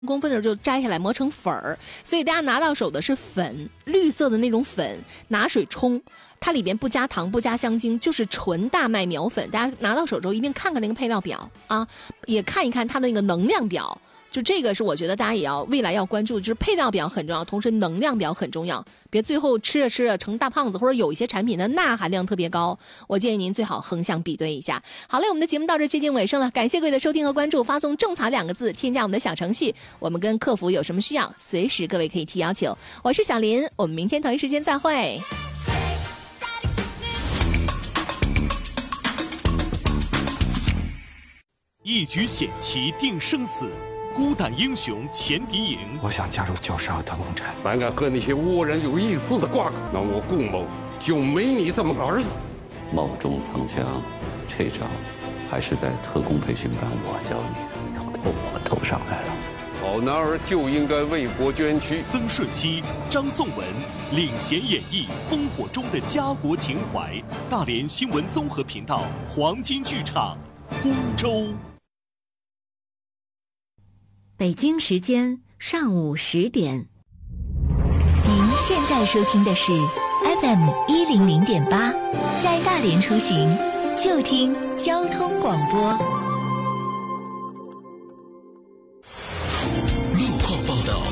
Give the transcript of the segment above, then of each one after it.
公分的时候就摘下来磨成粉儿，所以大家拿到手的是粉，绿色的那种粉，拿水冲，它里边不加糖不加香精，就是纯大麦苗粉。大家拿到手之后一定看看那个配料表啊，也看一看它的那个能量表。就这个是我觉得大家也要未来要关注，就是配料表很重要，同时能量表很重要，别最后吃着吃着成大胖子，或者有一些产品的钠含量特别高，我建议您最好横向比对一下。好嘞，我们的节目到这接近尾声了，感谢各位的收听和关注，发送种草2个字，添加我们的小程序，我们跟客服有什么需要，随时各位可以提要求。我是小林，我们明天同一时间再会。 一局险棋定生死，孤胆英雄钱敌营。 我想加入912特工队， 胆敢和那些倭人有一丝的挂钩，那我顾某就没你这么个儿子。 冒中藏枪，这招还是在特工培训班我教你，要投我投上来了。 好男儿就应该为国捐躯。 曾舜晞、张颂文领衔演绎烽火中的家国情怀。大连新闻综合频道黄金剧场，孤舟。 北京时间上午10点。 您现在收听的是 FM100.8，在大连出行就听交通广播。 路况报道。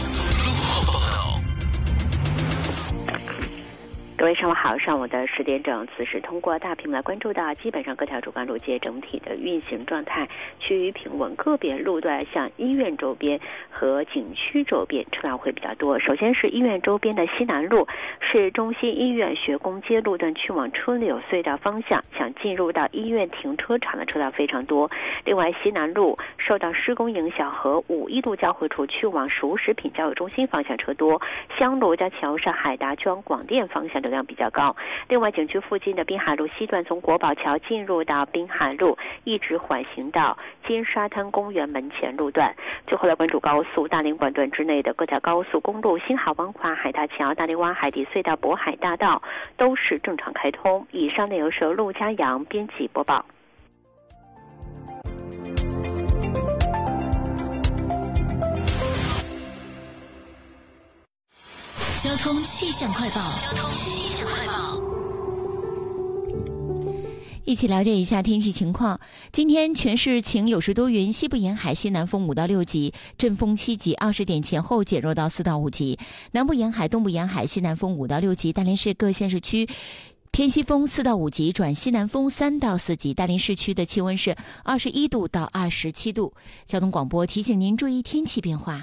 各位上午好，上午的10点整，此时通过大屏幕来关注到，基本上各条主干路街整体的运行状态趋于平稳，个别路段像医院周边和景区周边车辆会比较多。首先是医院周边的西南路，市中心医院学宫街路段去往春柳隧道方向，想进入到医院停车场的车辆非常多。另外，西南路受到施工影响，和5一路交汇处去往熟食品交易中心方向车多，香路加桥上海达去往广电方向流量比较高。另外，景区附近的滨海路西段从国宝桥进入到滨海路，一直缓行到金沙滩公园门前路段。最后来关注高速，大连管段之内的各条高速公路，新海湾跨海大桥、大连湾海底隧道、渤海大道都是正常开通。以上内容是由陆家阳编辑播报。 交通气象快报。 一起了解一下天气情况。今天全市晴有时多云，西部沿海西南风5到6级，阵风7级，20点前后减弱到4到5级。南部沿海、东部沿海西南风5到6级，大连市各县市区偏西风4到5级转西南风3到4级。大连市区的气温是21度到27度。交通广播提醒您注意天气变化。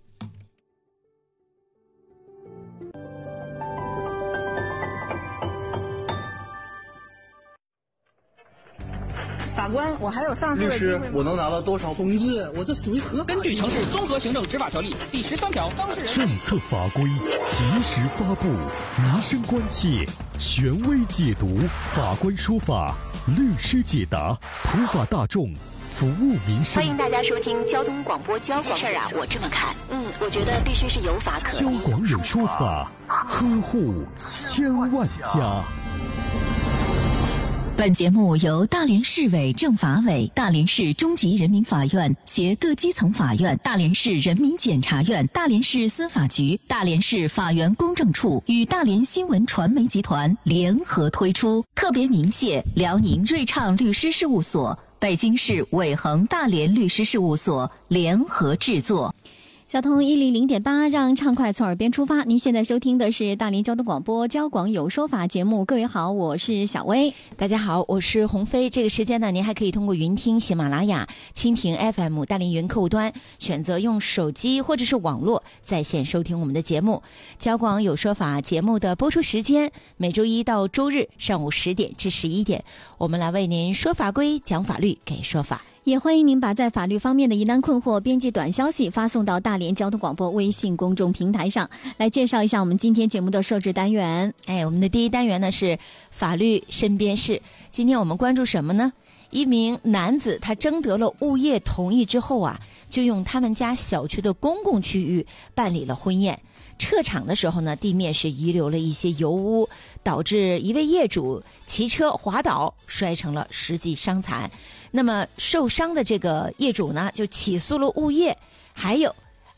法官，我还有上诉的机会吗？ 律师，我能拿到多少？ 同志，我这属于合法。 根据城市综合行政执法条例第13条，当事人政策法规及时发布，民生关切权威解读，法官说法，律师解答，普法大众，服务民生。 欢迎大家收听交通广播交广。这事儿啊，我这么看，我觉得必须是有法可依。 交广有说法，呵护千万家。 本节目由大连市委政法委、大连市中级人民法院携各基层法院、大连市人民检察院、大连市司法局、大连市法源公证处与大连新闻传媒集团联合推出，特别鸣谢辽宁瑞畅律师事务所、北京市伟恒大连律师事务所联合制作。 交通100.8，让畅快从耳边出发。您现在收听的是大连交通广播交广有说法节目。各位好，我是小薇。 大家好，我是鸿飞。这个时间呢，您还可以通过云听、喜马拉雅、蜻蜓 FM、大连云客户端选择用手机或者是网络在线收听我们的节目。交广有说法节目的播出时间，每周一到周日上午10点至11点，我们来为您说法规、讲法律、给说法。 也欢迎您把在法律方面的疑难困惑编辑短消息发送到大连交通广播微信公众平台上。来介绍一下我们今天节目的设置单元。 我们的第一单元呢是法律身边事。今天我们关注什么呢？一名男子他征得了物业同意之后啊，就用他们家小区的公共区域办理了婚宴。撤场的时候呢，地面是遗留了一些油污，导致一位业主骑车滑倒，摔成了10级伤残。那么受伤的这个业主呢，就起诉了物业，还有